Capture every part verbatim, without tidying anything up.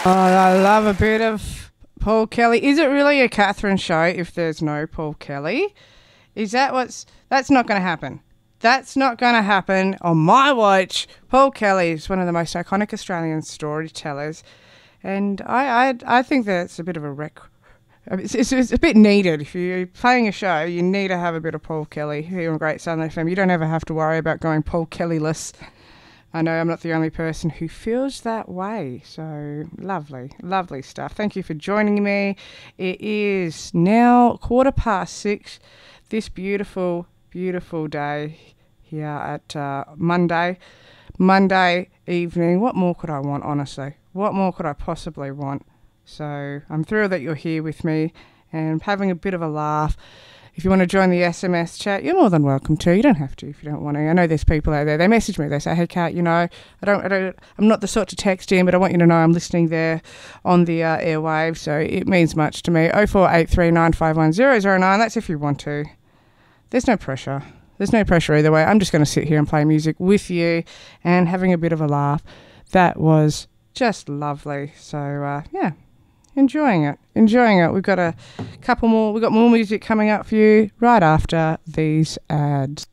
Oh, I love a bit of Paul Kelly. Is it really a Catherine show if there's no Paul Kelly? Is that what's... That's not going to happen. That's not going to happen on my watch. Paul Kelly is one of the most iconic Australian storytellers. And I I, I think that's a bit of a rec... It's, it's, it's a bit needed. If you're playing a show, you need to have a bit of Paul Kelly here on Great Southern F M. You don't ever have to worry about going Paul Kelly-less. I know I'm not the only person who feels that way. So lovely, lovely stuff. Thank you for joining me. It is now quarter past six this beautiful, beautiful day here at uh, Monday, Monday evening. What more could I want, honestly? What more could I possibly want? So I'm thrilled that you're here with me and having a bit of a laugh. If you want to join the S M S chat, you're more than welcome to. You don't have to if you don't want to. I know there's people out there. They message me. They say, "Hey, Kat, you know, I don't, I don't, I'm not the sort to text in, but I want you to know I'm listening there on the uh, airwaves." So it means much to me. Oh four eight three nine five one zero zero nine. That's if you want to. There's no pressure. There's no pressure either way. I'm just going to sit here and play music with you and having a bit of a laugh. That was just lovely. So uh, yeah. Enjoying it, enjoying it. We've got a couple more, we've got more music coming up for you right after these ads.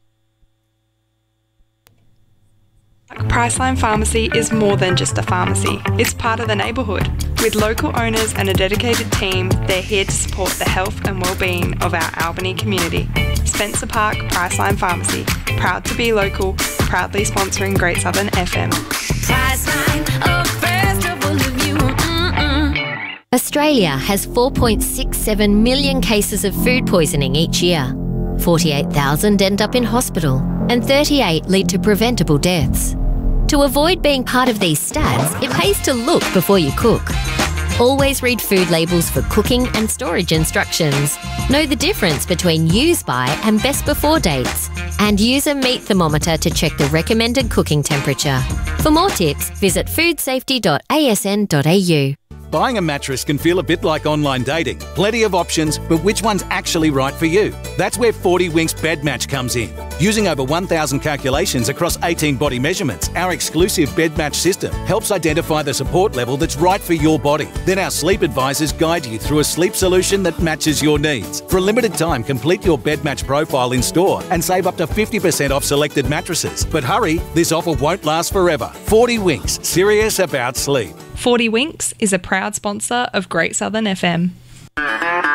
Priceline Pharmacy is more than just a pharmacy. It's part of the neighbourhood. With local owners and a dedicated team, they're here to support the health and well-being of our Albany community. Spencer Park Priceline Pharmacy, proud to be local, proudly sponsoring Great Southern F M. Priceline, a festival of you. Mm-mm. Australia has four point six seven million cases of food poisoning each year. forty-eight thousand end up in hospital and thirty-eight lead to preventable deaths. To avoid being part of these stats, it pays to look before you cook. Always read food labels for cooking and storage instructions. Know the difference between use by and best before dates. And use a meat thermometer to check the recommended cooking temperature. For more tips, visit food safety dot a s n dot a u. Buying a mattress can feel a bit like online dating. Plenty of options, but which one's actually right for you? That's where forty Winks Bed Match comes in. Using over one thousand calculations across eighteen body measurements, our exclusive Bed Match system helps identify the support level that's right for your body. Then our sleep advisors guide you through a sleep solution that matches your needs. For a limited time, complete your Bed Match profile in store and save up to fifty percent off selected mattresses. But hurry, this offer won't last forever. forty Winks, serious about sleep. forty Winks is a proud sponsor of Great Southern F M.